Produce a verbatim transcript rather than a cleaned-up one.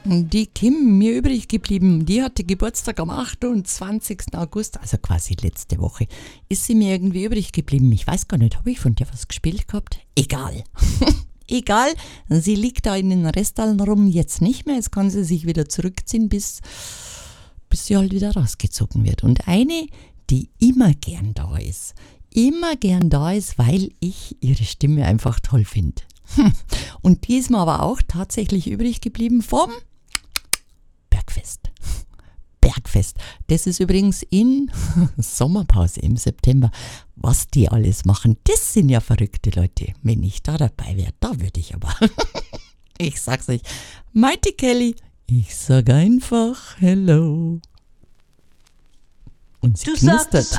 Die Kim, mir übrig geblieben, die hatte Geburtstag am achtundzwanzigsten August, also quasi letzte Woche. Ist sie mir irgendwie übrig geblieben? Ich weiß gar nicht, habe ich von dir was gespielt gehabt? Egal. Egal, sie liegt da in den Restallen rum, jetzt nicht mehr. Jetzt kann sie sich wieder zurückziehen, bis, bis sie halt wieder rausgezogen wird. Und eine, die immer gern da ist, immer gern da ist, weil ich ihre Stimme einfach toll finde. Und die ist mir aber auch tatsächlich übrig geblieben vom Bergfest. Bergfest. Das ist übrigens in Sommerpause im September. Was die alles machen, das sind ja verrückte Leute. Wenn ich da dabei wäre, da würde ich aber. Ich sag's euch. Mighty Kelly, ich sag einfach Hello. Und sie Du knistert. sagst